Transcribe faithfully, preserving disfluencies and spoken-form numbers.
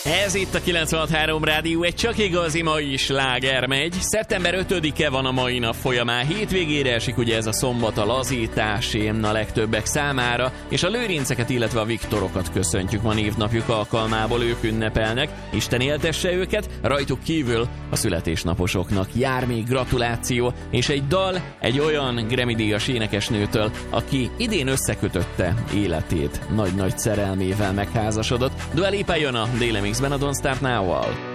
Ez itt a kilencvenhat három Rádió, egy csak igazi mai sláger megy. szeptember ötödike van a mai nap folyamán, hétvégére esik ugye ez a szombat, a lazításé a legtöbbek számára, és a Lőrinceket, illetve a Viktorokat köszöntjük ma névnapjuk alkalmából, ők ünnepelnek. Isten éltesse őket, rajtuk kívül a születésnaposoknak jár még gratuláció, és egy dal egy olyan Grammy-díjas énekesnőtől, aki idén összekötötte életét nagy-nagy szerelmével megházasodott. Dua Lipa jön a Déli Mixben a Don't Start Now-val.